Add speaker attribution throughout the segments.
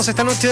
Speaker 1: Seguimos esta noche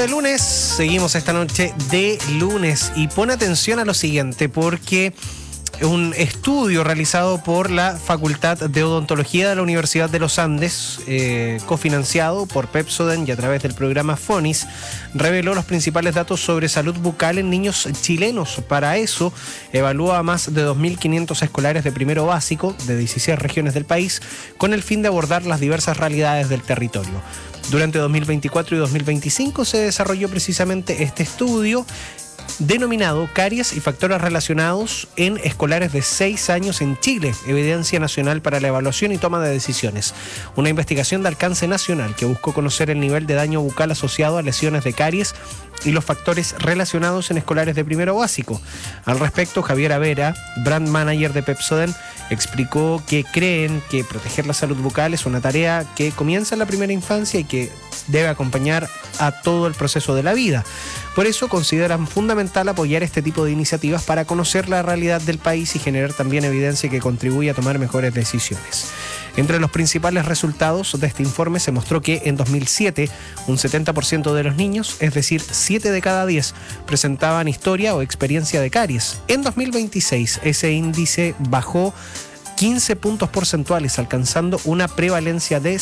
Speaker 1: de lunes y pon atención a lo siguiente porque un estudio realizado por la Facultad de Odontología de la Universidad de los Andes, cofinanciado por Pepsodent y a través del programa FONIS, reveló los principales datos sobre salud bucal en niños chilenos. Para eso, evalúa a más de 2.500 escolares de primero básico de 16 regiones del país con el fin de abordar las diversas realidades del territorio. Durante 2024 y 2025 se desarrolló precisamente este estudio denominado Caries y factores relacionados en escolares de 6 años en Chile, evidencia nacional para la evaluación y toma de decisiones. Una investigación de alcance nacional que buscó conocer el nivel de daño bucal asociado a lesiones de caries y los factores relacionados en escolares de primero básico. Al respecto, Javier Avera, brand manager de Pepsodent, explicó que creen que proteger la salud bucal es una tarea que comienza en la primera infancia y que debe acompañar a todo el proceso de la vida. Por eso consideran fundamental apoyar este tipo de iniciativas para conocer la realidad del país y generar también evidencia que contribuya a tomar mejores decisiones. Entre los principales resultados de este informe se mostró que en 2007 un 70% de los niños, es decir, 7 de cada 10, presentaban historia o experiencia de caries. En 2026 ese índice bajó 15 puntos porcentuales, alcanzando una prevalencia de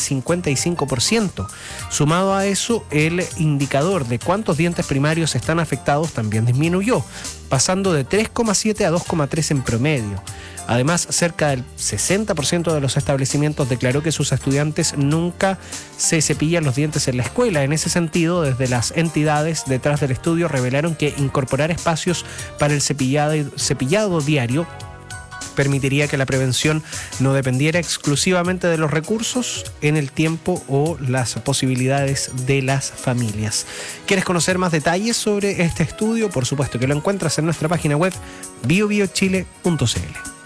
Speaker 1: 55%. Sumado a eso, el indicador de cuántos dientes primarios están afectados también disminuyó, pasando de 3,7 a 2,3 en promedio. Además, cerca del 60% de los establecimientos declaró que sus estudiantes nunca se cepillan los dientes en la escuela. En ese sentido, desde las entidades detrás del estudio revelaron que incorporar espacios para el cepillado diario permitiría que la prevención no dependiera exclusivamente de los recursos en el tiempo o las posibilidades de las familias. ¿Quieres conocer más detalles sobre este estudio? Por supuesto que lo encuentras en nuestra página web biobiochile.cl.